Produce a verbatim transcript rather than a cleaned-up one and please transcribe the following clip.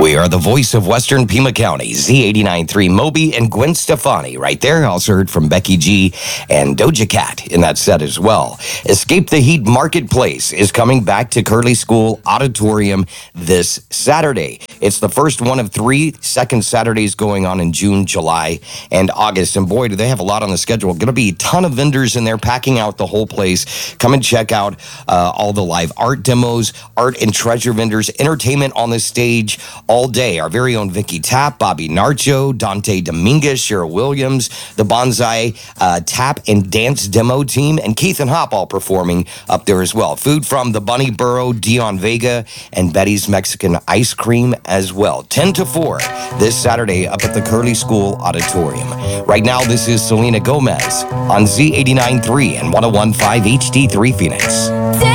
We are the voice of Western Pima County, Z eighty-nine point three Moby and Gwen Stefani right there. Also heard from Becky G and Doja Cat in that set as well. Escape the Heat Marketplace is coming back to Curley School Auditorium this Saturday. It's the first one of three second Saturdays going on in June, July, and August. And boy, do they have a lot on the schedule. Going to be a ton of vendors in there packing out the whole place. Come and check out uh, all the live art demos, art and treasure vendors, entertainment on the stage all day. Our very own Vicky Tapp, Bobby Narcho, Dante Dominguez, Cheryl Williams, the Bonsai uh, Tap and Dance Demo Team, and Keith and Hop all performing up there as well. Food from the Bunny Burrow, Dion Vega, and Betty's Mexican Ice Cream as well. ten to four this Saturday up at the Curley School Auditorium. Right now, this is Selena Gomez on Z eighty-nine point three and one oh one point five H D three Phoenix.